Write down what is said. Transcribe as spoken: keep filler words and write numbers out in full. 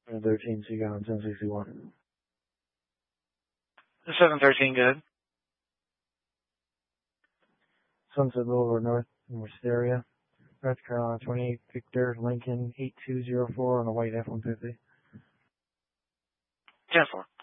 thirteen, so you got on ten sixty-one. seven thirteen, good. Sunset Boulevard North, in Wisteria, North Carolina twenty-eight, Victor, Lincoln eight two zero four on a white F one fifty. ten four.